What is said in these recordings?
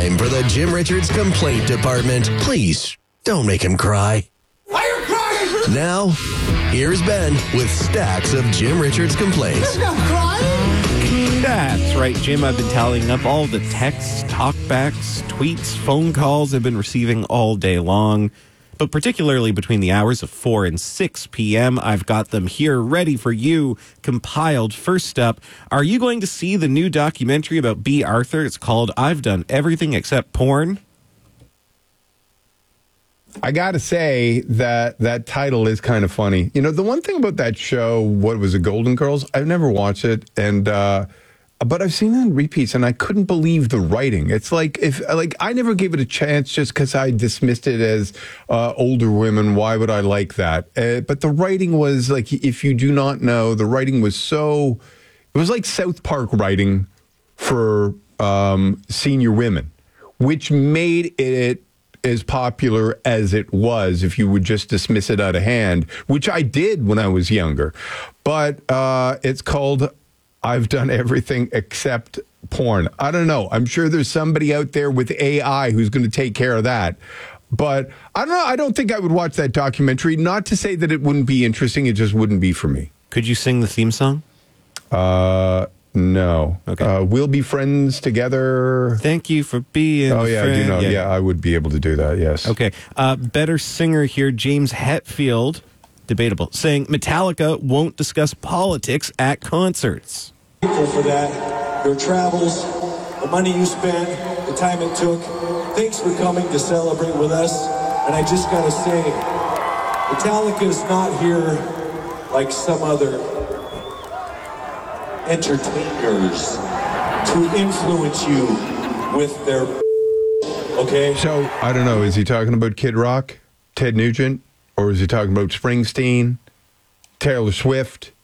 time for the Jim Richards Complaint Department. Please, don't make him cry. Why are you crying? Now, here's Ben with stacks of Jim Richards complaints. I'm crying. That's right, Jim. I've been tallying up all the texts, talkbacks, tweets, phone calls I've been receiving all day long. But particularly between the hours of 4 and 6 p.m., I've got them here ready for you, compiled. First up, are you going to see the new documentary about B. Arthur? It's called I've Done Everything Except Porn. I got to say that title is kind of funny. You know, the one thing about that show, what was it, Golden Girls? I've never watched it, but I've seen it in repeats, and I couldn't believe the writing. It's like I never gave it a chance just because I dismissed it as older women. Why would I like that? But the writing was like, if you do not know, the writing was it was like South Park writing for senior women, which made it as popular as it was if you would just dismiss it out of hand, which I did when I was younger. But it's called I've Done Everything Except Porn. I don't know. I'm sure there's somebody out there with AI who's going to take care of that. But I don't know. I don't think I would watch that documentary. Not to say that it wouldn't be interesting. It just wouldn't be for me. Could you sing the theme song? No. Okay. We'll be friends together. Thank you for being Oh, yeah, friend. I do know. Yeah, I would be able to do that, yes. Okay. Better singer here, James Hetfield, debatable, saying Metallica won't discuss politics at concerts. Grateful for that. Your travels, the money you spent, the time it took. Thanks for coming to celebrate with us. And I just gotta say, Metallica is not here like some other entertainers to influence you with their okay? So, I don't know. Is he talking about Kid Rock, Ted Nugent, or is he talking about Springsteen, Taylor Swift?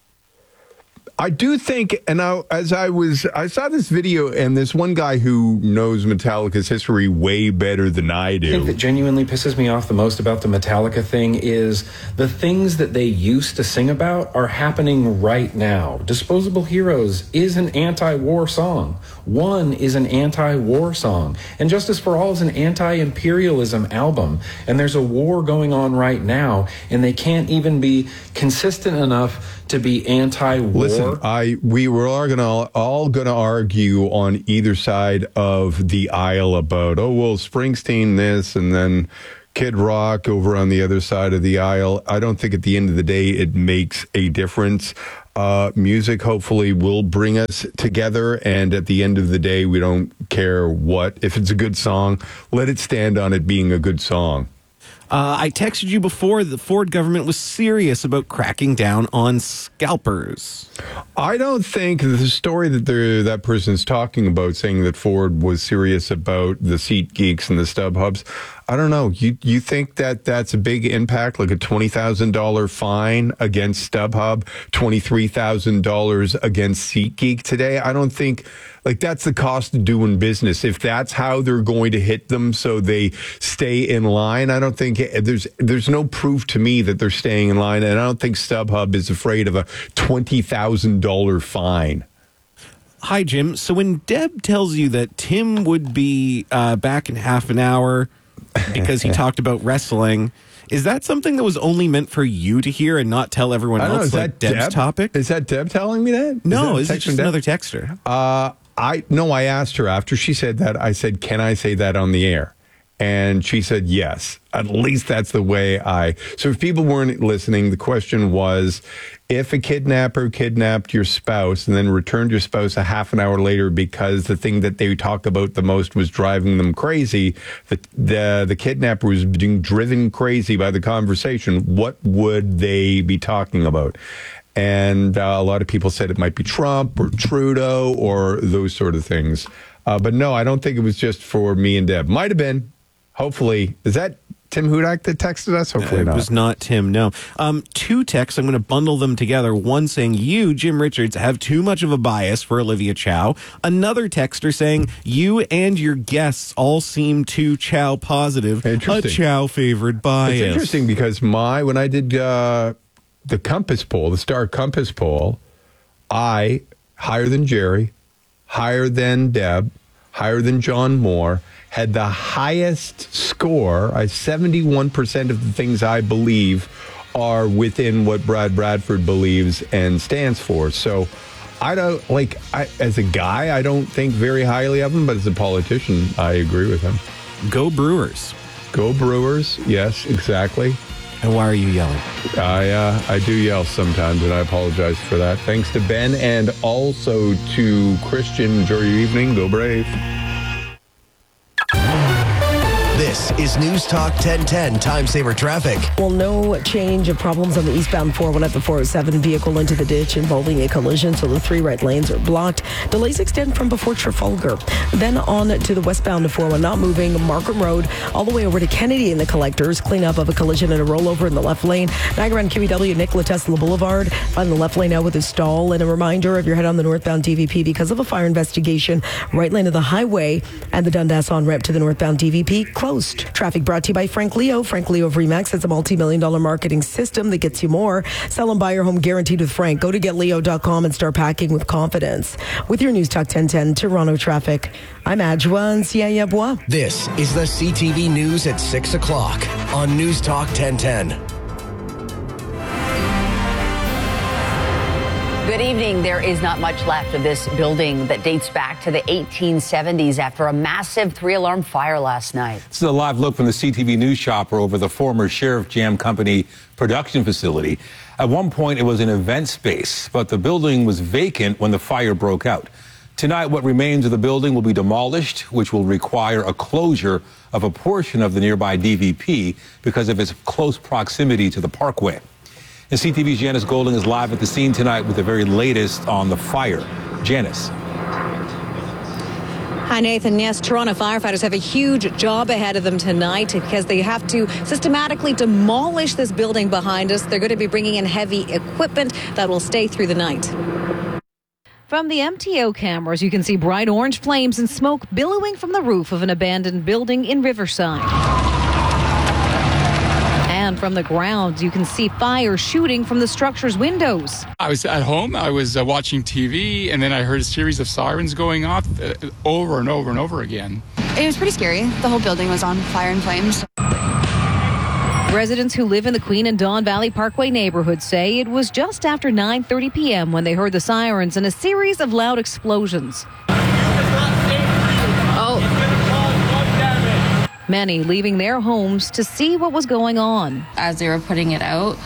I do think, and I saw this video, and this one guy who knows Metallica's history way better than I do. I think that genuinely pisses me off the most about the Metallica thing is the things that they used to sing about are happening right now. Disposable Heroes is an anti-war song. One is an anti-war song. And Justice for All is an anti-imperialism album. And there's a war going on right now, and they can't even be consistent enough to be anti-war. Listen, we were all gonna argue on either side of the aisle about, Springsteen this and then Kid Rock over on the other side of the aisle. I don't think at the end of the day it makes a difference. Music hopefully will bring us together, and at the end of the day, we don't care what. If it's a good song, let it stand on it being a good song. I texted you before the Ford government was serious about cracking down on scalpers. I don't think the story that that person's talking about, saying that Ford was serious about the seat geeks and the StubHubs, I don't know. You think that that's a big impact, like a $20,000 fine against StubHub, $23,000 against SeatGeek today? I don't think, like, that's the cost of doing business. If that's how they're going to hit them so they stay in line, I don't think there's no proof to me that they're staying in line, and I don't think StubHub is afraid of a $20,000 fine. Hi, Jim. So when Deb tells you that Tim would be back in half an hour because he talked about wrestling, is that something that was only meant for you to hear and not tell everyone else? Is like that Deb's topic? Is that Deb telling me that? No, is it just another texter? I asked her after she said that. I said, "Can I say that on the air?" And she said, yes. At least that's the way So if people weren't listening, the question was, if a kidnapper kidnapped your spouse and then returned your spouse a half an hour later because the thing that they talk about the most was driving them crazy, the kidnapper was being driven crazy by the conversation, what would they be talking about? And a lot of people said it might be Trump or Trudeau or those sort of things. But no, I don't think it was just for me and Deb. Might have been. Hopefully. Is that Tim Hudak that texted us? Hopefully not. It was not Tim, no. Two texts, I'm going to bundle them together. One saying, you, Jim Richards, have too much of a bias for Olivia Chow. Another texter saying, you and your guests all seem too Chow positive. A Chow favored bias. It's interesting because when I did the Compass poll, the Star Compass poll, I, higher than Jerry, higher than Deb, higher than John Moore, had the highest score. 71% of the things I believe are within what Brad Bradford believes and stands for. So I don't, as a guy, I don't think very highly of him, but as a politician, I agree with him. Go Brewers. Go Brewers. Yes, exactly. And why are you yelling? I do yell sometimes, and I apologize for that. Thanks to Ben and also to Christian. Enjoy your evening. Go Brave. This is News Talk 1010 Time Saver Traffic. Well, no change of problems on the eastbound 401 at the 407. Vehicle into the ditch involving a collision, so the 3 right lanes are blocked. Delays extend from before Trafalgar. Then on to the westbound 401, not moving, Markham Road, all the way over to Kennedy and the Collectors. Cleanup of a collision and a rollover in the left lane. Niagara and QEW, Nikola Tesla Boulevard. Find the left lane out with a stall. And a reminder, if you're headed on the northbound DVP because of a fire investigation, right lane of the highway and the Dundas on ramp to the northbound DVP closed. Traffic brought to you by Frank Leo. Frank Leo of Remax has a multi-million-dollar marketing system that gets you more. Sell and buy your home guaranteed with Frank. Go to getleo.com and start packing with confidence. With your News Talk 1010 Toronto traffic, I'm Adjoa and Siaya Bois. This is the CTV News at 6 o'clock on News Talk 1010. Good evening. There is not much left of this building that dates back to the 1870s after a massive 3-alarm fire last night. This is a live look from the CTV News chopper over the former Sheriff Jam Company production facility. At one point, it was an event space, but the building was vacant when the fire broke out. Tonight, what remains of the building will be demolished, which will require a closure of a portion of the nearby DVP because of its close proximity to the parkway. And CTV's Janice Golding is live at the scene tonight with the very latest on the fire. Janice. Hi, Nathan. Yes, Toronto firefighters have a huge job ahead of them tonight because they have to systematically demolish this building behind us. They're going to be bringing in heavy equipment that will stay through the night. From the MTO cameras, you can see bright orange flames and smoke billowing from the roof of an abandoned building in Riverside. And from the ground, you can see fire shooting from the structure's windows. I was at home, I was watching TV, and then I heard a series of sirens going off over and over and over again. It was pretty scary. The whole building was on fire and flames. Residents who live in the Queen and Don Valley Parkway neighborhood say it was just after 9:30 p.m. when they heard the sirens and a series of loud explosions. Many leaving their homes to see what was going on. As they were putting it out,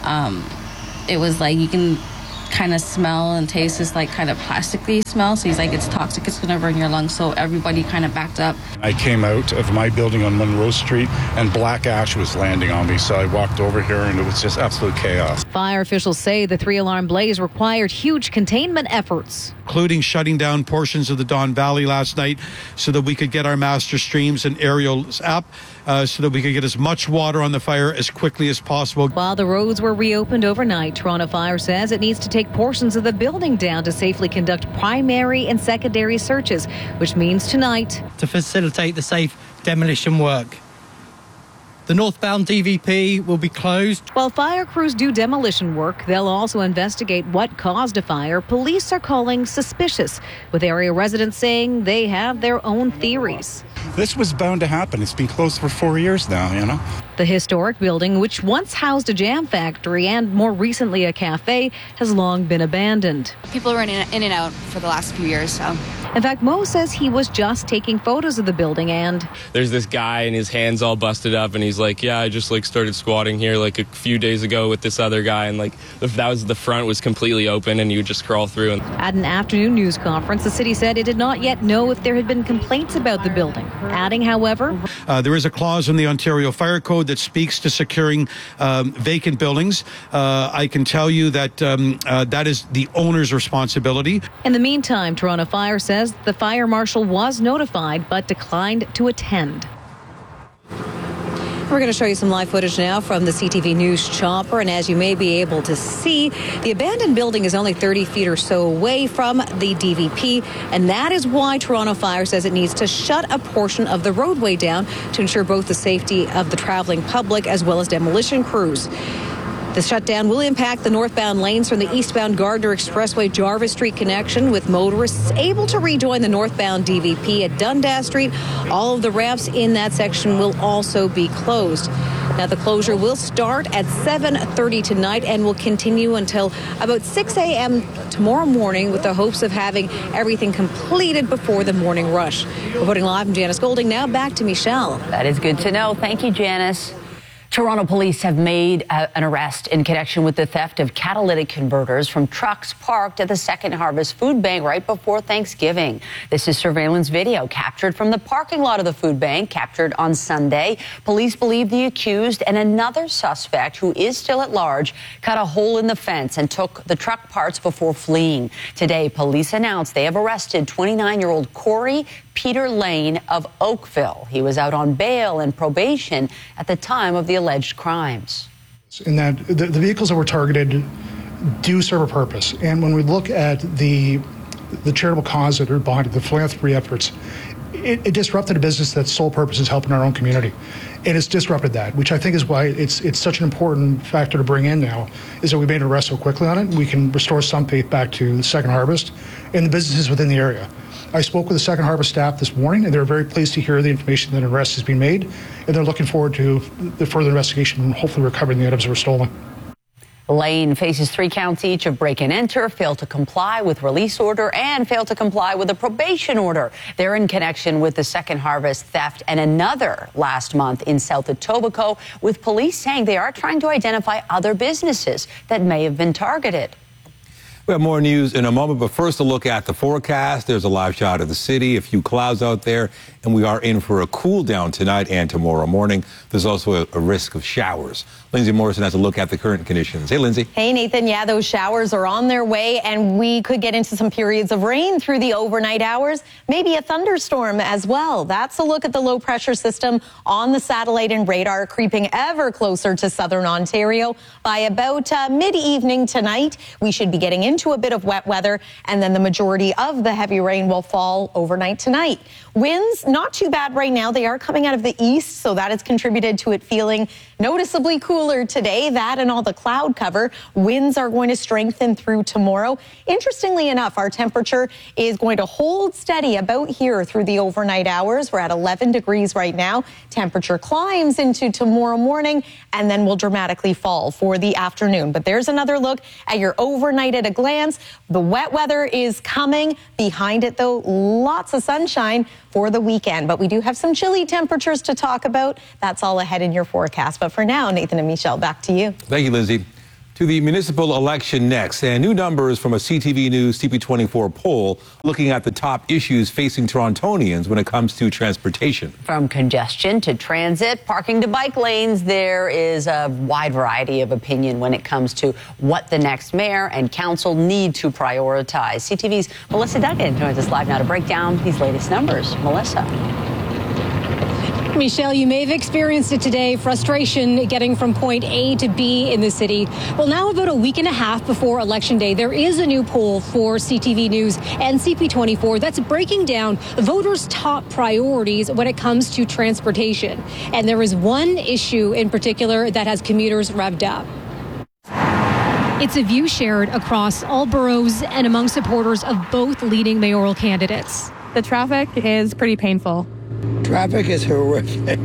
it was like you can kind of smell and taste this like kind of plasticky smell. So he's like, it's toxic, it's going to burn your lungs. So everybody kind of backed up. I came out of my building on Monroe Street and black ash was landing on me. So I walked over here and it was just absolute chaos. Fire officials say the 3-alarm blaze required huge containment efforts, including shutting down portions of the Don Valley last night so that we could get our master streams and aerials up so that we could get as much water on the fire as quickly as possible. While the roads were reopened overnight, Toronto Fire says it needs to take portions of the building down to safely conduct primary and secondary searches, which means tonight to facilitate the safe demolition work. The northbound DVP will be closed. While fire crews do demolition work, they'll also investigate what caused a fire police are calling suspicious, with area residents saying they have their own theories. This was bound to happen. It's been closed for 4 years now, you know. The historic building, which once housed a jam factory and more recently a cafe, has long been abandoned. People were in and out for the last few years, so. In fact, Mo says he was just taking photos of the building and... There's this guy and his hand's all busted up and he's like, yeah, I just started squatting here a few days ago with this other guy and that was the front was completely open and you would just crawl through. At an afternoon news conference, the city said it did not yet know if there had been complaints about the building. Adding, however... there is a clause in the Ontario Fire Code that speaks to securing vacant buildings. I can tell you that that is the owner's responsibility. In the meantime, Toronto Fire says the fire marshal was notified but declined to attend. We're going to show you some live footage now from the CTV News chopper. And as you may be able to see, the abandoned building is only 30 feet or so away from the DVP. And that is why Toronto Fire says it needs to shut a portion of the roadway down to ensure both the safety of the traveling public as well as demolition crews. The shutdown will impact the northbound lanes from the eastbound Gardner Expressway Jarvis Street connection, with motorists able to rejoin the northbound DVP at Dundas Street. All of the ramps in that section will also be closed. Now, the closure will start at 7:30 tonight and will continue until about 6 a.m. tomorrow morning, with the hopes of having everything completed before the morning rush. Reporting live from Janice Golding. Now back to Michelle. That is good to know. Thank you, Janice. Toronto police have made an arrest in connection with the theft of catalytic converters from trucks parked at the Second Harvest Food Bank right before Thanksgiving. This is surveillance video captured from the parking lot of the food bank, captured on Sunday. Police believe the accused and another suspect, who is still at large, cut a hole in the fence and took the truck parts before fleeing. Today, police announced they have arrested 29-year-old Corey Peter Lane of Oakville. He was out on bail and probation at the time of the alleged crimes. In that the vehicles that were targeted do serve a purpose. And when we look at the charitable cause that are behind it, the philanthropy efforts, it disrupted a business that's sole purpose is helping our own community. And it's disrupted that, which I think is why it's such an important factor to bring in now, is that we made an arrest so quickly on it. We can restore some faith back to the Second Harvest and the businesses within the area. I spoke with the Second Harvest staff this morning, and they're very pleased to hear the information that an arrest has been made, and they're looking forward to the further investigation and hopefully recovering the items that were stolen. Lane faces 3 counts each of break and enter, fail to comply with release order, and fail to comply with a probation order. They're in connection with the Second Harvest theft and another last month in South Etobicoke, with police saying they are trying to identify other businesses that may have been targeted. We have more news in a moment, but first a look at the forecast. There's a live shot of the city, a few clouds out there, and we are in for a cool down tonight and tomorrow morning. There's also a risk of showers. Lindsay Morrison has a look at the current conditions. Hey, Lindsay. Hey, Nathan. Yeah, those showers are on their way, and we could get into some periods of rain through the overnight hours, maybe a thunderstorm as well. That's a look at the low pressure system on the satellite and radar, creeping ever closer to southern Ontario. By about mid-evening tonight, we should be getting into a bit of wet weather, and then the majority of the heavy rain will fall overnight tonight. Winds, not too bad right now. They are coming out of the east, so that has contributed to it feeling noticeably cooler today. That and all the cloud cover. Winds are going to strengthen through tomorrow. Interestingly enough, our temperature is going to hold steady about here through the overnight hours. We're at 11 degrees right now. Temperature climbs into tomorrow morning and then will dramatically fall for the afternoon. But there's another look at your overnight at a glance. The wet weather is coming. Behind it, though, lots of sunshine for the weekend. But we do have some chilly temperatures to talk about. That's all ahead in your forecast. But for now, Nathan and Michelle, back to you. Thank you, Lindsay. To the municipal election next, and new numbers from a CTV News CP24 poll looking at the top issues facing Torontonians when it comes to transportation. From congestion to transit, parking to bike lanes, there is a wide variety of opinion when it comes to what the next mayor and council need to prioritize. CTV's Melissa Duggan joins us live now to break down these latest numbers. Melissa. Michelle, you may have experienced it today, frustration getting from point A to B in the city. Well, now about a week and a half before Election Day, there is a new poll for CTV News and CP24 that's breaking down voters' top priorities when it comes to transportation. And there is one issue in particular that has commuters revved up. It's a view shared across all boroughs and among supporters of both leading mayoral candidates. The traffic is pretty painful. Traffic is horrific.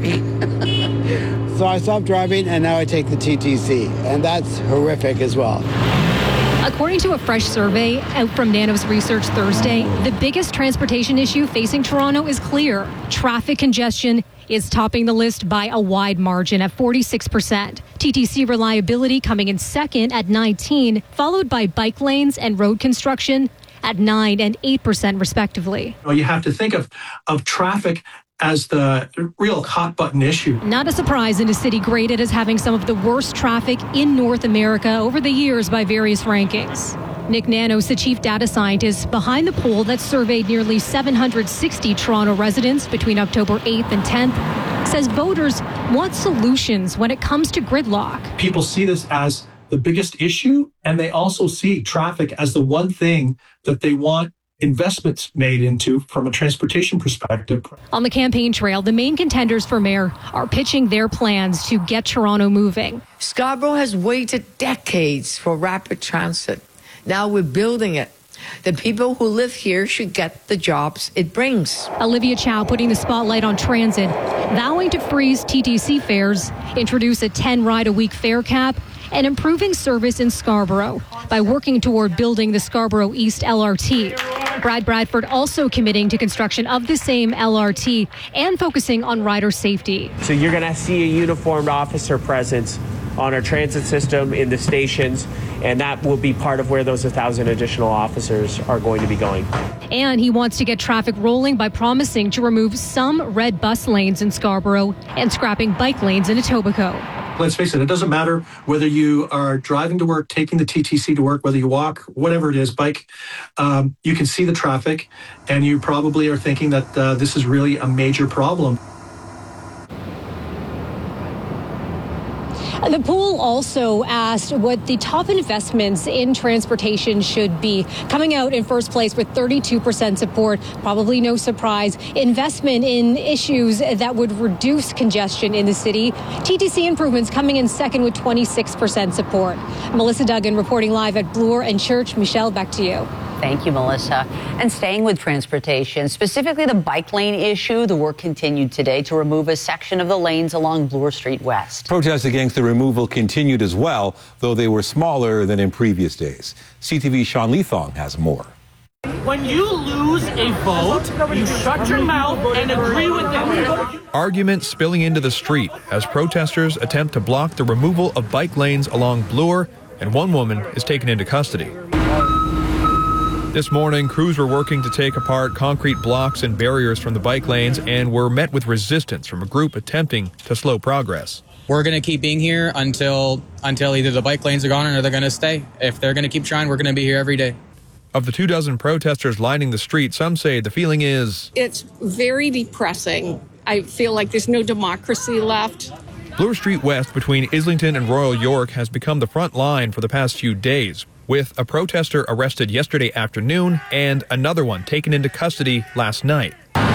So I stopped driving and now I take the TTC, and that's horrific as well. According to a fresh survey out from Nanos Research Thursday, the biggest transportation issue facing Toronto is clear. Traffic congestion is topping the list by a wide margin at 46%. TTC reliability coming in second at 19%, followed by bike lanes and road construction at 9% and 8% respectively. You have to think of traffic as the real hot button issue. Not a surprise in a city graded as having some of the worst traffic in North America over the years by various rankings. Nick Nanos, the chief data scientist behind the poll that surveyed nearly 760 Toronto residents between October 8th and 10th, says voters want solutions when it comes to gridlock. People see this as the biggest issue, and they also see traffic as the one thing that they want investments made into from a transportation perspective. On the campaign trail, the main contenders for mayor are pitching their plans to get Toronto moving. Scarborough has waited decades for rapid transit. Now we're building it. The people who live here should get the jobs it brings. Olivia Chow putting the spotlight on transit, vowing to freeze TTC fares, introduce a 10-ride-a-week fare cap, and improving service in Scarborough by working toward building the Scarborough East LRT. Brad Bradford also committing to construction of the same LRT and focusing on rider safety. So you're going to see a uniformed officer presence on our transit system in the stations, and that will be part of where those 1,000 additional officers are going to be going. And he wants to get traffic rolling by promising to remove some red bus lanes in Scarborough and scrapping bike lanes in Etobicoke. Let's face it doesn't matter whether you are driving to work, taking the TTC to work, whether you walk, whatever it is, bike, you can see the traffic, and you probably are thinking that this is really a major problem. The poll also asked what the top investments in transportation should be. Coming out in first place with 32% support, probably no surprise. Investment in issues that would reduce congestion in the city. TTC improvements coming in second with 26% support. Melissa Duggan reporting live at Bloor and Church. Michelle, back to you. Thank you, Melissa. And staying with transportation, specifically the bike lane issue, the work continued today to remove a section of the lanes along Bloor Street West. Protests against the removal continued as well, though they were smaller than in previous days. CTV's Sean Leathong has more. When you lose a vote, you shut your mouth and agree with them. Arguments spilling into the street as protesters attempt to block the removal of bike lanes along Bloor, and one woman is taken into custody. This morning, crews were working to take apart concrete blocks and barriers from the bike lanes and were met with resistance from a group attempting to slow progress. We're going to keep being here until either the bike lanes are gone or they're going to stay. If they're going to keep trying, we're going to be here every day. Of the 24 protesters lining the street, some say the feeling is... It's very depressing. I feel like there's no democracy left. Bloor Street West between Islington and Royal York has become the front line for the past few days, with a protester arrested yesterday afternoon and another one taken into custody last night.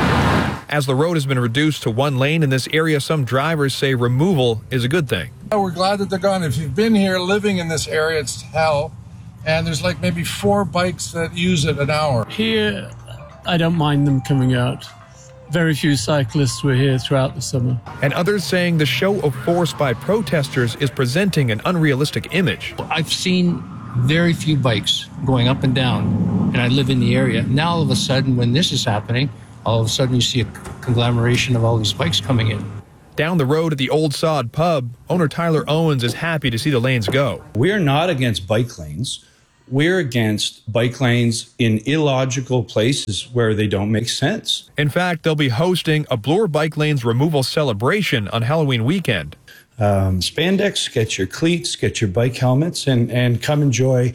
As the road has been reduced to one lane in this area, some drivers say removal is a good thing. We're glad that they're gone. If you've been here living in this area, it's hell. And there's like maybe 4 bikes that use it an hour. Here, I don't mind them coming out. Very few cyclists were here throughout the summer. And others saying the show of force by protesters is presenting an unrealistic image. I've seen very few bikes going up and down, and I live in the area. Now, all of a sudden, when this is happening, all of a sudden you see a conglomeration of all these bikes coming in. Down the road at the Old Sod Pub, owner Tyler Owens is happy to see the lanes go. We're not against bike lanes. We're against bike lanes in illogical places where they don't make sense. In fact, they'll be hosting a Bloor bike lanes removal celebration on Halloween weekend. Spandex, get your cleats, get your bike helmets, and come enjoy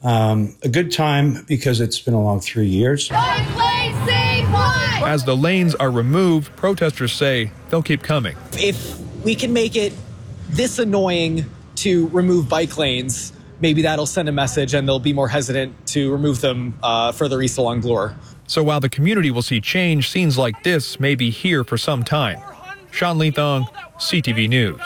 a good time because it's been a long 3 years. Bike lane, save one! As the lanes are removed, protesters say they'll keep coming. If we can make it this annoying to remove bike lanes, maybe that'll send a message and they'll be more hesitant to remove them further east along Bloor. So while the community will see change, scenes like this may be here for some time. Sean Leathong, CTV News.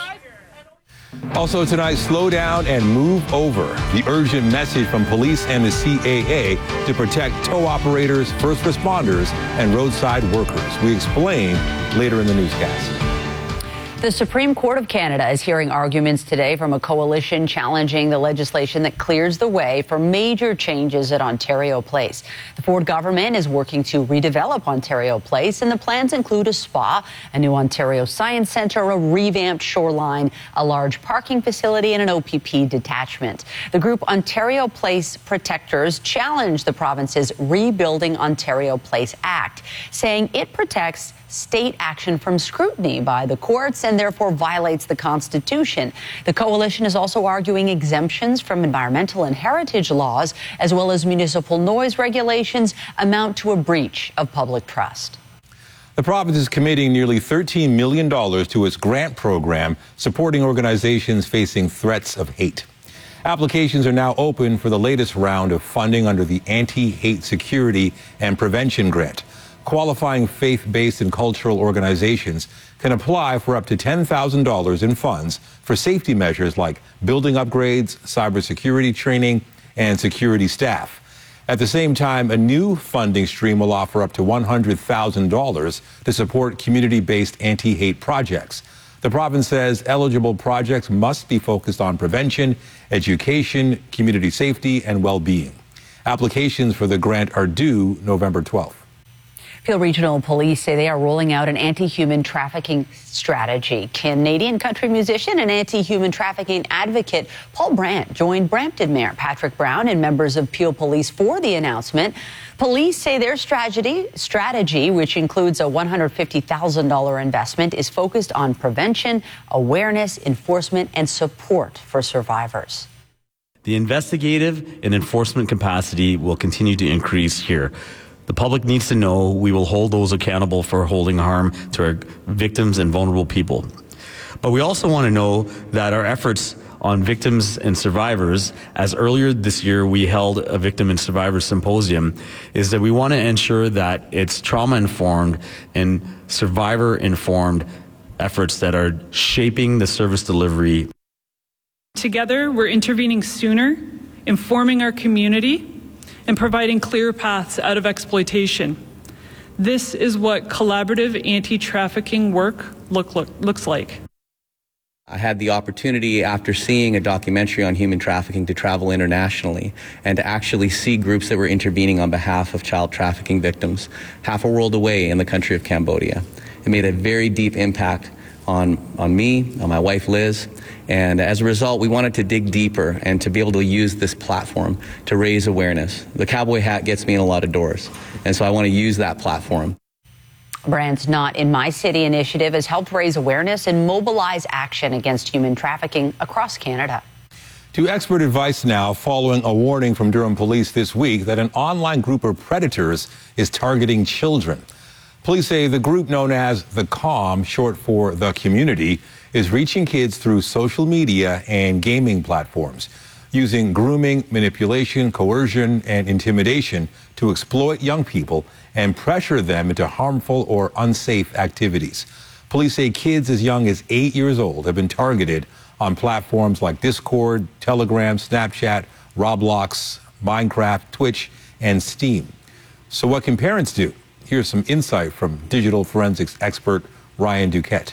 Also tonight, slow down and move over. The urgent message from police and the CAA to protect tow operators, first responders, and roadside workers. We explain later in the newscast. The Supreme Court of Canada is hearing arguments today from a coalition challenging the legislation that clears the way for major changes at Ontario Place. The Ford government is working to redevelop Ontario Place, and the plans include a spa, a new Ontario Science Centre, a revamped shoreline, a large parking facility, and an OPP detachment. The group Ontario Place Protectors challenged the province's Rebuilding Ontario Place Act, saying it protects state action from scrutiny by the courts and therefore violates the Constitution. The coalition is also arguing exemptions from environmental and heritage laws, as well as municipal noise regulations, amount to a breach of public trust. The province is committing nearly $13 million to its grant program supporting organizations facing threats of hate. Applications are now open for the latest round of funding under the Anti-Hate Security and Prevention Grant. Qualifying faith-based and cultural organizations can apply for up to $10,000 in funds for safety measures like building upgrades, cybersecurity training, and security staff. At the same time, a new funding stream will offer up to $100,000 to support community-based anti-hate projects. The province says eligible projects must be focused on prevention, education, community safety, and well-being. Applications for the grant are due November 12th. Peel Regional Police say they are rolling out an anti-human trafficking strategy. Canadian country musician and anti-human trafficking advocate Paul Brandt joined Brampton Mayor Patrick Brown and members of Peel Police for the announcement. Police say their strategy, which includes a $150,000 investment, is focused on prevention, awareness, enforcement, and support for survivors. The investigative and enforcement capacity will continue to increase here. The public needs to know we will hold those accountable for holding harm to our victims and vulnerable people. But we also want to know that our efforts on victims and survivors, as earlier this year we held a victim and survivor symposium, is that we want to ensure that it's trauma-informed and survivor-informed efforts that are shaping the service delivery. Together, we're intervening sooner, informing our community, and providing clear paths out of exploitation. This is what collaborative anti-trafficking work looks like. I had the opportunity, after seeing a documentary on human trafficking, to travel internationally and to actually see groups that were intervening on behalf of child trafficking victims half a world away in the country of Cambodia. It made a very deep impact on me, on my wife Liz, and as a result we wanted to dig deeper and to be able to use this platform to raise awareness. The cowboy hat gets me in a lot of doors, and so I want to use that platform. Brand's Not in My City initiative has helped raise awareness and mobilize action against human trafficking across Canada. To expert advice now, following a warning from Durham Police this week that an online group of predators is targeting children. Police say the group known as The Calm, short for The Community, is reaching kids through social media and gaming platforms, using grooming, manipulation, coercion, and intimidation to exploit young people and pressure them into harmful or unsafe activities. Police say kids as young as 8 years old have been targeted on platforms like Discord, Telegram, Snapchat, Roblox, Minecraft, Twitch, and Steam. So what can parents do? Here's some insight from digital forensics expert Ryan Duquette.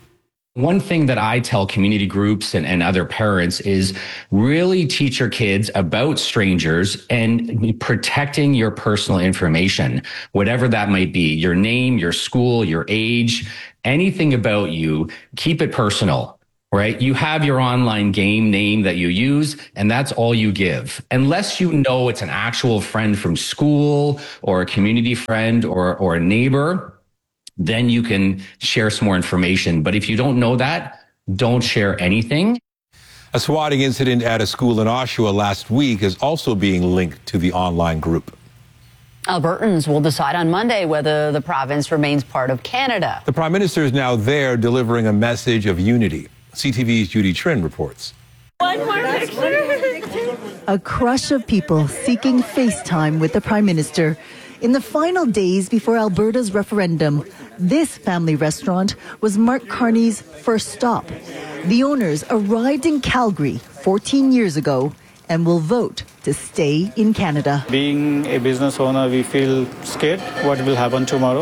One thing that I tell community groups and other parents is really teach your kids about strangers and protecting your personal information, whatever that might be, your name, your school, your age, anything about you, keep it personal. Right? You have your online game name that you use, and that's all you give. Unless you know it's an actual friend from school or a community friend or a neighbor, then you can share some more information. But if you don't know that, don't share anything. A swatting incident at a school in Oshawa last week is also being linked to the online group. Albertans will decide on Monday whether the province remains part of Canada. The Prime Minister is now there delivering a message of unity. CTV's Judy Trin reports. One more picture. A crush of people seeking FaceTime with the Prime Minister. In the final days before Alberta's referendum, this family restaurant was Mark Carney's first stop. The owners arrived in Calgary 14 years ago and will vote to stay in Canada. Being a business owner, we feel scared what will happen tomorrow.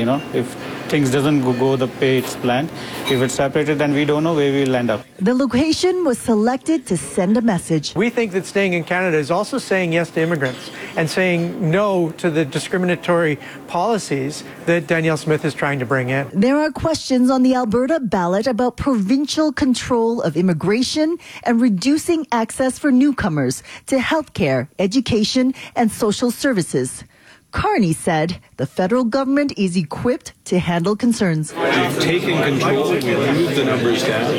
If things doesn't go the way it's planned, if it's separated, then we don't know where we'll end up. The location was selected to send a message. We think that staying in Canada is also saying yes to immigrants and saying no to the discriminatory policies that Danielle Smith is trying to bring in. There are questions on the Alberta ballot about provincial control of immigration and reducing access for newcomers to healthcare, education, and social services. Carney said the federal government is equipped to handle concerns. We've taken control, we've moved the numbers down,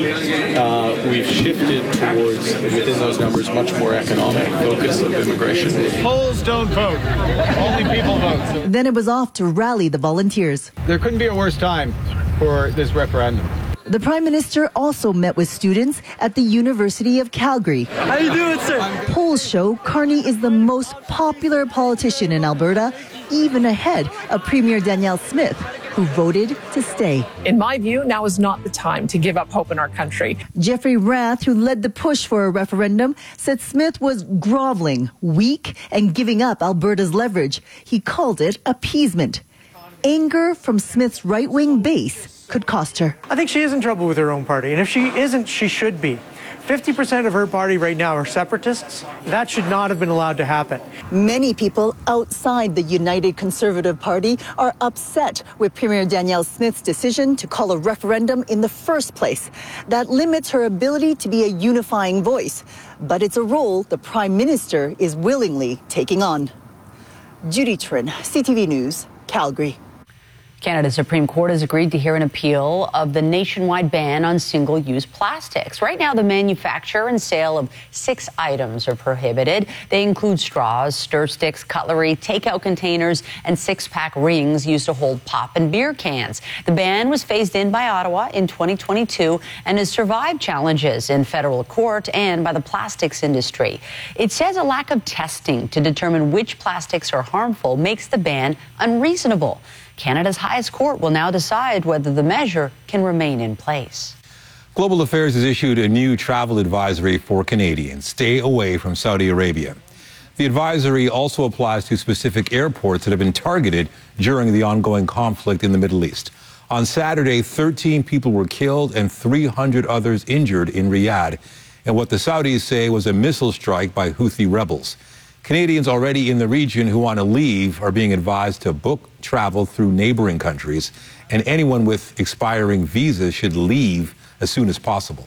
we've shifted towards, within those numbers, much more economic focus of immigration. Polls don't vote, only people vote. Then it was off to rally the volunteers. There couldn't be a worse time for this referendum. The Prime Minister also met with students at the University of Calgary. How you doing, sir? Polls show Carney is the most popular politician in Alberta, even ahead of Premier Danielle Smith, who voted to stay. In my view, now is not the time to give up hope in our country. Jeffrey Rath, who led the push for a referendum, said Smith was groveling, weak, and giving up Alberta's leverage. He called it appeasement. Anger from Smith's right-wing base could cost her. I think she is in trouble with her own party, and if she isn't, she should be. 50% of her party right now are separatists. That should not have been allowed to happen. Many people outside the United Conservative Party are upset with Premier Danielle Smith's decision to call a referendum in the first place. That limits her ability to be a unifying voice, but it's a role the Prime Minister is willingly taking on. Judy Trin, CTV News, Calgary. Canada's Supreme Court has agreed to hear an appeal of the nationwide ban on single-use plastics. Right now, the manufacture and sale of 6 items are prohibited. They include straws, stir sticks, cutlery, takeout containers, and 6-pack rings used to hold pop and beer cans. The ban was phased in by Ottawa in 2022 and has survived challenges in federal court and by the plastics industry. It says a lack of testing to determine which plastics are harmful makes the ban unreasonable. Canada's highest court will now decide whether the measure can remain in place. Global Affairs has issued a new travel advisory for Canadians. Stay away from Saudi Arabia. The advisory also applies to specific airports that have been targeted during the ongoing conflict in the Middle East. On Saturday, 13 people were killed and 300 others injured in Riyadh in what the Saudis say was a missile strike by Houthi rebels. Canadians already in the region who want to leave are being advised to book travel through neighboring countries, and anyone with expiring visas should leave as soon as possible.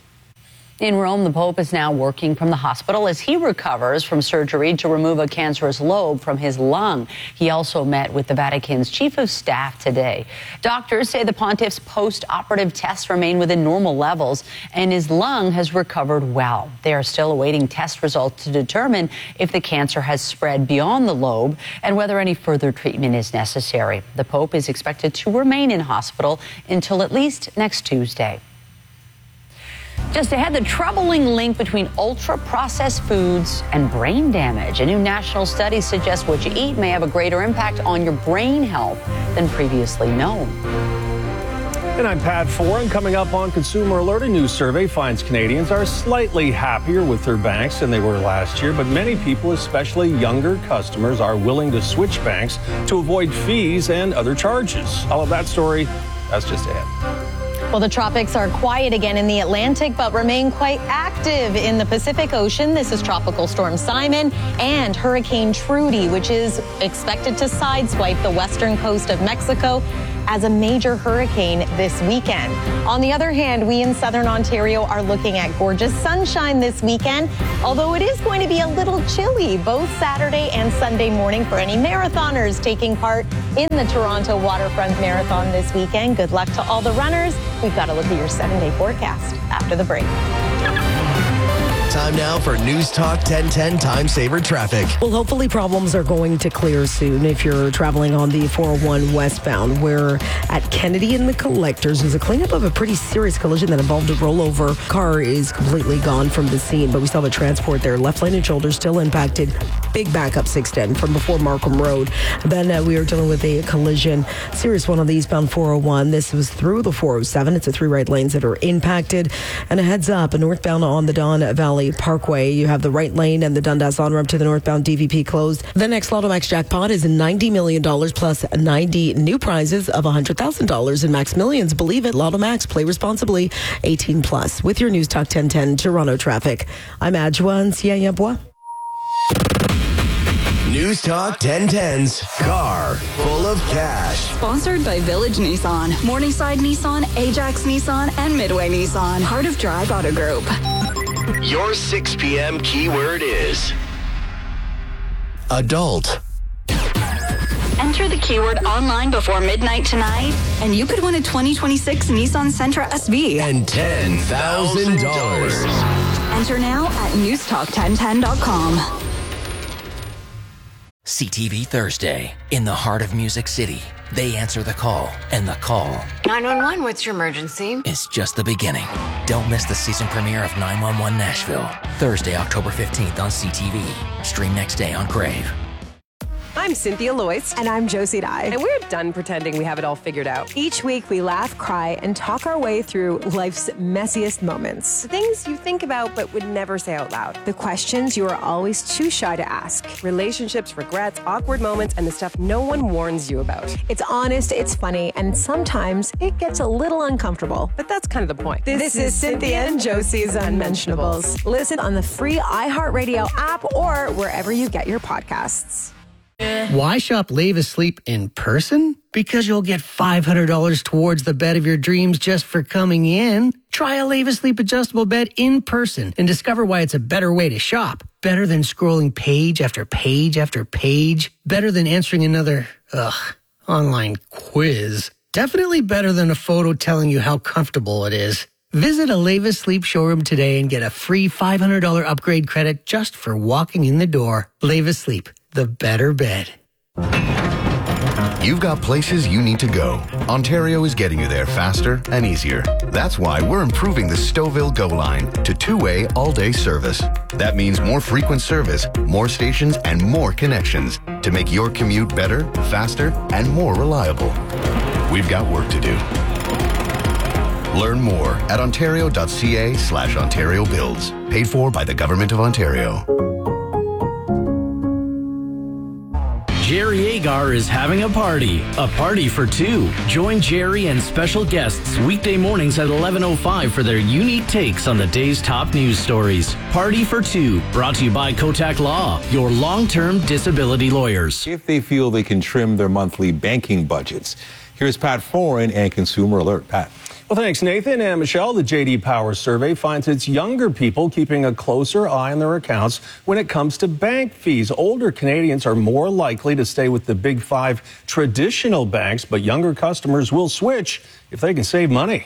In Rome, the Pope is now working from the hospital as he recovers from surgery to remove a cancerous lobe from his lung. He also met with the Vatican's chief of staff today. Doctors say the pontiff's post-operative tests remain within normal levels and his lung has recovered well. They are still awaiting test results to determine if the cancer has spread beyond the lobe and whether any further treatment is necessary. The Pope is expected to remain in hospital until at least next Tuesday. Just ahead, the troubling link between ultra-processed foods and brain damage. A new national study suggests what you eat may have a greater impact on your brain health than previously known. And I'm Pat Foran. Coming up on Consumer Alert, a new survey finds Canadians are slightly happier with their banks than they were last year, but many people, especially younger customers, are willing to switch banks to avoid fees and other charges. All of that story, that's just ahead. Well, the tropics are quiet again in the Atlantic, but remain quite active in the Pacific Ocean. This is Tropical Storm Simon and Hurricane Trudy, which is expected to sideswipe the western coast of Mexico as a major hurricane this weekend. On the other hand, we in southern Ontario are looking at gorgeous sunshine this weekend, although it is going to be a little chilly both Saturday and Sunday morning for any marathoners taking part in the Toronto Waterfront Marathon this weekend. Good luck to all the runners. We've got to look at your 7-day forecast after the break. Time now for News Talk 1010 Time Saver Traffic. Well, hopefully problems are going to clear soon if you're traveling on the 401 westbound. We're at Kennedy and the Collectors. There's a cleanup of a pretty serious collision that involved a rollover. Car is completely gone from the scene, but we still have a transport there. Left lane and shoulder still impacted. Big backup 610 from before Markham Road. Then we are dealing with a collision, serious one on the eastbound 401. This was through the 407. It's the 3 right lanes that are impacted. And a heads up, northbound on the Don Valley Parkway, you have the right lane and the Dundas on-ramp to the northbound DVP closed. The next Lotto Max jackpot is $90 million plus 90 new prizes of $100,000 in Max Millions. Believe it, Lotto Max. Play responsibly. 18 plus. With your News Talk 1010 Toronto traffic, I'm Adjoa Nsiah-Bois. News Talk 1010's Car Full of Cash. Sponsored by Village Nissan, Morningside Nissan, Ajax Nissan, and Midway Nissan. Part of Drive Auto Group. Your 6 p.m. keyword is adult. Enter the keyword online before midnight tonight, and you could win a 2026 Nissan Sentra SV. And $10,000. Enter now at newstalk1010.com. CTV Thursday, in the heart of Music City. They answer the call, and the call 911, what's your emergency? is just the beginning. Don't miss the season premiere of 911 Nashville, Thursday, October 15th on CTV. Stream next day on Crave. I'm Cynthia Loyce. And I'm Josie Dye. And we're done pretending we have it all figured out. Each week we laugh, cry, and talk our way through life's messiest moments. The things you think about but would never say out loud. The questions you are always too shy to ask. Relationships, regrets, awkward moments, and the stuff no one warns you about. It's honest, it's funny, and sometimes it gets a little uncomfortable. But that's kind of the point. This is Cynthia and Josie's Unmentionables. Listen on the free iHeartRadio app or wherever you get your podcasts. Why shop Levis Sleep in person? Because you'll get $500 towards the bed of your dreams just for coming in. Try a Levis Sleep adjustable bed in person and discover why it's a better way to shop. Better than scrolling page after page after page. Better than answering another, online quiz. Definitely better than a photo telling you how comfortable it is. Visit a Levis Sleep showroom today and get a free $500 upgrade credit just for walking in the door. Levis Sleep, the better bed. You've got places you need to go. Ontario is getting you there faster and easier. That's why we're improving the Stouffville Go line to two-way all-day service. That means more frequent service, more stations, and more connections to make your commute better, faster, and more reliable. We've got work to do. Learn more at ontario.ca/Ontario Builds. Paid for by the Government of Ontario. Jerry Agar is having a party for two. Join Jerry and special guests weekday mornings at 11:05 for their unique takes on the day's top news stories. Party for two, brought to you by Kotak Law, your long-term disability lawyers. If they feel they can trim their monthly banking budgets. Here's Pat Foran and Consumer Alert. Pat. Well, thanks, Nathan and Michelle. The J.D. Power survey finds it's younger people keeping a closer eye on their accounts when it comes to bank fees. Older Canadians are more likely to stay with the big five traditional banks, but younger customers will switch if they can save money.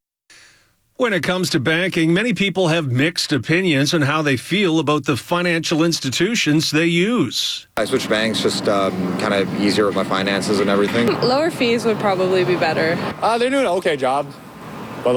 When it comes to banking, many people have mixed opinions on how they feel about the financial institutions they use. I switched banks, just kind of easier with my finances and everything. Lower fees would probably be better. They're doing an okay job. But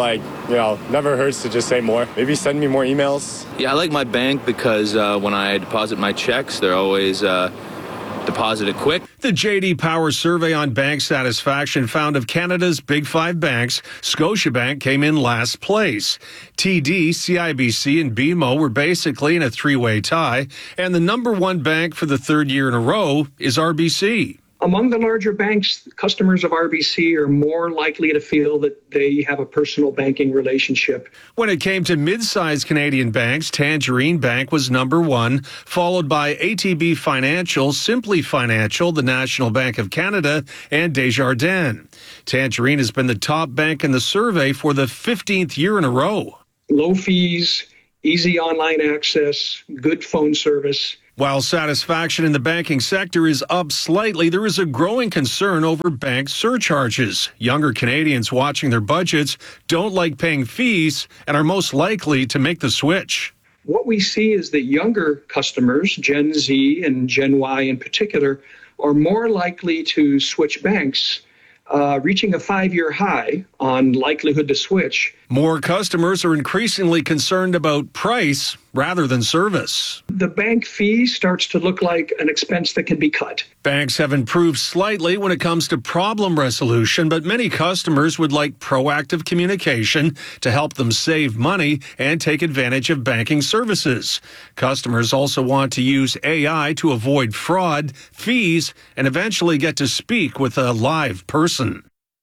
never hurts to just say more. Maybe send me more emails. Yeah, I like my bank because when I deposit my checks, they're always deposited quick. The J.D. Power survey on bank satisfaction found of Canada's big five banks, Scotiabank came in last place. TD, CIBC, and BMO were basically in a three-way tie, and the number one bank for the third year in a row is RBC. Among the larger banks, customers of RBC are more likely to feel that they have a personal banking relationship. When it came to mid-sized Canadian banks, Tangerine Bank was number one, followed by ATB Financial, Simply Financial, the National Bank of Canada, and Desjardins. Tangerine has been the top bank in the survey for the 15th year in a row. Low fees, easy online access, good phone service. While satisfaction in the banking sector is up slightly, there is a growing concern over bank surcharges. Younger Canadians watching their budgets don't like paying fees and are most likely to make the switch. What we see is that younger customers, Gen Z and Gen Y in particular, are more likely to switch banks, reaching a 5-year high on likelihood to switch. More customers are increasingly concerned about price rather than service. The bank fee starts to look like an expense that can be cut. Banks have improved slightly when it comes to problem resolution, but many customers would like proactive communication to help them save money and take advantage of banking services. Customers also want to use AI to avoid fraud, fees, and eventually get to speak with a live person.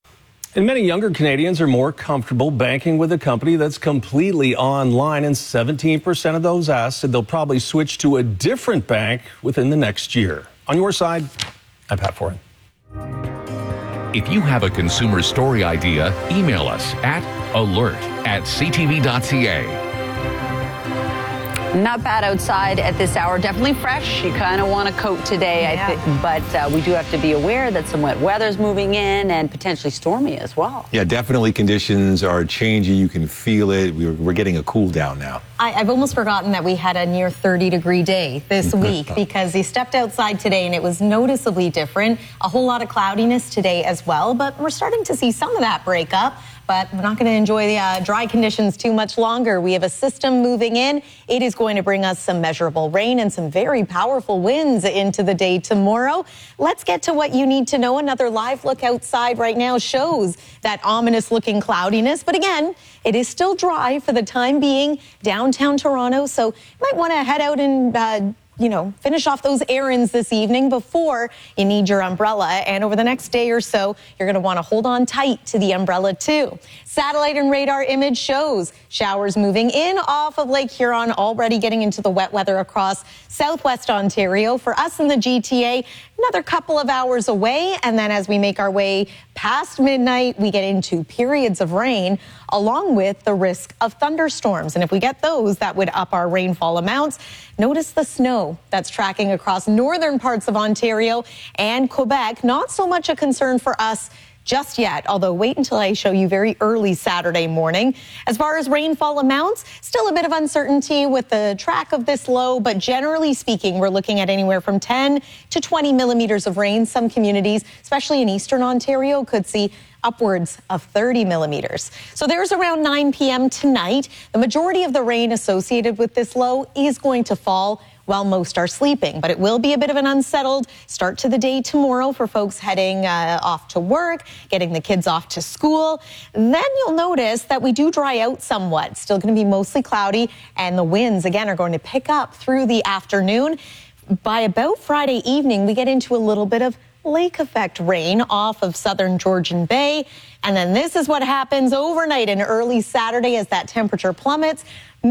And many younger Canadians are more comfortable banking with a company that's completely online, and 17% of those asked said they'll probably switch to a different bank within the next year. On your side, I'm Pat Foran. If you have a consumer story idea, email us at alert@ctv.ca. Not bad outside at this hour. Definitely fresh. You kind of want a coat today, I think. But we do have to be aware that some wet weather's moving in and potentially stormy as well. Yeah, definitely conditions are changing. You can feel it. We're getting a cool down now. I've almost forgotten that we had a near 30-degree day this week because he stepped outside today and it was noticeably different. A whole lot of cloudiness today as well, but we're starting to see some of that break up. But we're not going to enjoy the dry conditions too much longer. We have a system moving in. It is going to bring us some measurable rain and some very powerful winds into the day tomorrow. Let's get to what you need to know. Another live look outside right now shows that ominous-looking cloudiness. But again, it is still dry for the time being downtown Toronto. So you might want to head out and finish off those errands this evening before you need your umbrella. And over the next day or so, you're going to want to hold on tight to the umbrella too. Satellite and radar image shows showers moving in off of Lake Huron, already getting into the wet weather across southwest Ontario. For us in the GTA, another couple of hours away. And then as we make our way past midnight, we get into periods of rain along with the risk of thunderstorms. And if we get those, that would up our rainfall amounts. Notice the snow that's tracking across northern parts of Ontario and Quebec. Not so much a concern for us just yet, although wait until I show you very early Saturday morning. As far as rainfall amounts, still a bit of uncertainty with the track of this low, but generally speaking, we're looking at anywhere from 10 to 20 millimeters of rain. Some communities, especially in eastern Ontario, could see upwards of 30 millimeters. So there's around 9 p.m. tonight. The majority of the rain associated with this low is going to fall while most are sleeping, but it will be a bit of an unsettled start to the day tomorrow for folks heading off to work, getting the kids off to school. Then you'll notice that we do dry out somewhat. Still going to be mostly cloudy, and the winds again are going to pick up through the afternoon. By about Friday evening, we get into a little bit of lake effect rain off of southern Georgian Bay. And then this is what happens overnight and early Saturday as that temperature plummets.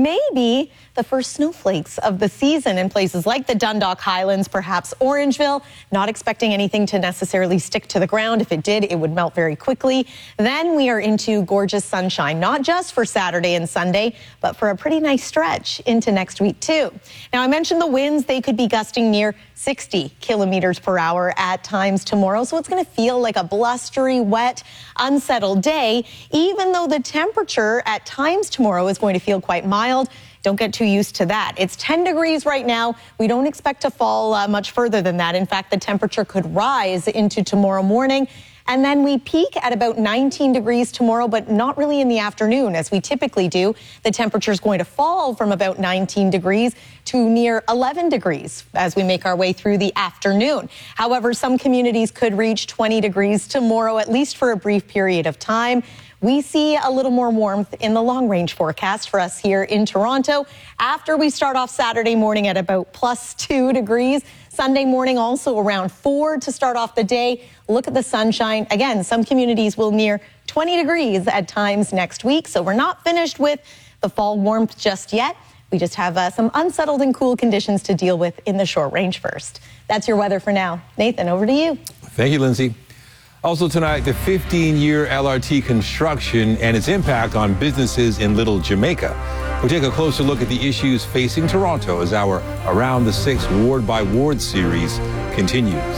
Maybe the first snowflakes of the season in places like the Dundalk Highlands, perhaps Orangeville. Not expecting anything to necessarily stick to the ground. If it did, it would melt very quickly. Then we are into gorgeous sunshine, not just for Saturday and Sunday, but for a pretty nice stretch into next week too. Now, I mentioned the winds. They could be gusting near 60 kilometers per hour at times tomorrow. So it's going to feel like a blustery, wet, unsettled day, even though the temperature at times tomorrow is going to feel quite mild. Don't get too used to that. It's 10 degrees right now. We don't expect to fall much further than that. In fact, the temperature could rise into tomorrow morning. And then we peak at about 19 degrees tomorrow, but not really in the afternoon, as we typically do. The temperature is going to fall from about 19 degrees to near 11 degrees as we make our way through the afternoon. However, some communities could reach 20 degrees tomorrow, at least for a brief period of time. We see a little more warmth in the long-range forecast for us here in Toronto after we start off Saturday morning at about +2 degrees. Sunday morning also around 4 to start off the day. Look at the sunshine. Again, some communities will near 20 degrees at times next week. So we're not finished with the fall warmth just yet. We just have some unsettled and cool conditions to deal with in the short range first. That's your weather for now. Nathan, over to you. Thank you, Lindsay. Also tonight, the 15-year LRT construction and its impact on businesses in Little Jamaica. We'll take a closer look at the issues facing Toronto as our Around the Six Ward by Ward series continues.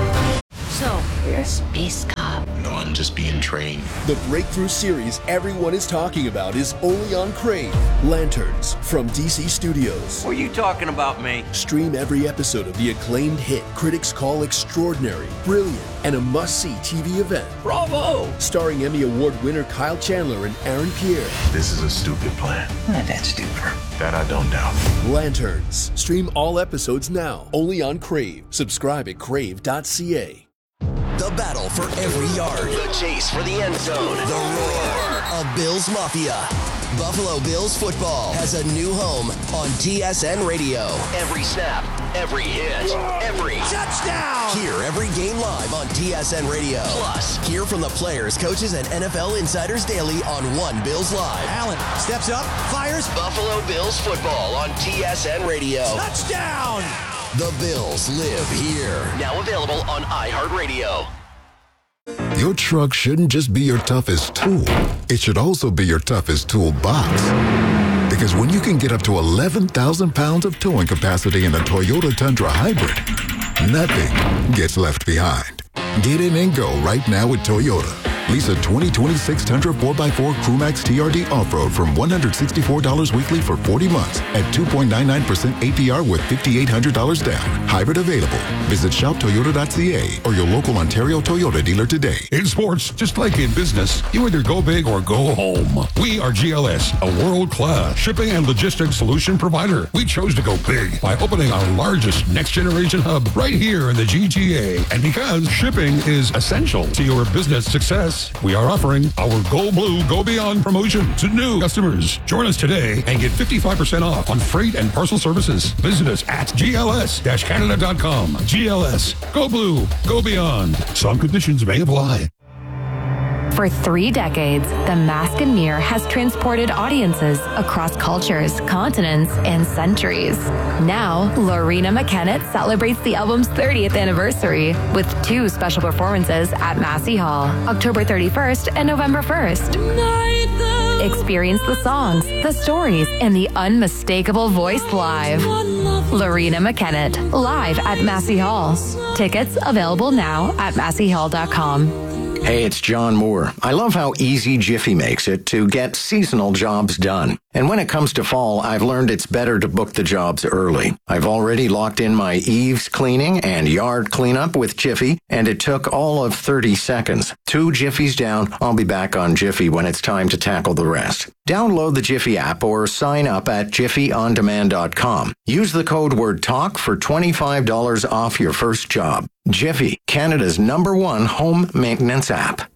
So, you're a space cop. No, I'm just being trained. The breakthrough series everyone is talking about is only on Crave. Lanterns from DC Studios. What are you talking about, mate? Stream every episode of the acclaimed hit critics call extraordinary, brilliant, and a must-see TV event. Bravo! Starring Emmy Award winner Kyle Chandler and Aaron Pierre. This is a stupid plan. Not that stupid. That I don't doubt. Lanterns. Stream all episodes now, only on Crave. Subscribe at crave.ca. The battle for every yard. The chase for the end zone. The roar of Bills Mafia. Buffalo Bills football has a new home on TSN Radio. Every snap, every hit, every touchdown. Hear every game live on TSN Radio. Plus, hear from the players, coaches, and NFL insiders daily on One Bills Live. Allen steps up, fires. Buffalo Bills football on TSN Radio. Touchdown. The Bills live here. Now available on iHeartRadio. Your truck shouldn't just be your toughest tool. It should also be your toughest toolbox. Because when you can get up to 11,000 pounds of towing capacity in the Toyota Tundra Hybrid, nothing gets left behind. Get in and go right now with Toyota. Lease a 2026 Tundra 4x4 Crewmax TRD Off-Road from $164 weekly for 40 months at 2.99% APR with $5,800 down. Hybrid available. Visit shoptoyota.ca or your local Ontario Toyota dealer today. In sports, just like in business, you either go big or go home. We are GLS, a world-class shipping and logistics solution provider. We chose to go big by opening our largest next-generation hub right here in the GTA. And because shipping is essential to your business success, we are offering our Go Blue, Go Beyond promotion to new customers. Join us today and get 55% off on freight and parcel services. Visit us at gls-canada.com. GLS, Go Blue, Go Beyond. Some conditions may apply. For 3 decades, The Mask and Mirror has transported audiences across cultures, continents, and centuries. Now, Lorena McKennett celebrates the album's 30th anniversary with 2 special performances at Massey Hall, October 31st and November 1st. Experience the songs, the stories, and the unmistakable voice live. Lorena McKennett, live at Massey Hall. Tickets available now at masseyhall.com. Hey, it's John Moore. I love how easy Jiffy makes it to get seasonal jobs done. And when it comes to fall, I've learned it's better to book the jobs early. I've already locked in my eaves cleaning and yard cleanup with Jiffy, and it took all of 30 seconds. 2 Jiffies down, I'll be back on Jiffy when it's time to tackle the rest. Download the Jiffy app or sign up at jiffyondemand.com. Use the code word TALK for $25 off your first job. Jiffy, Canada's #1 home maintenance app.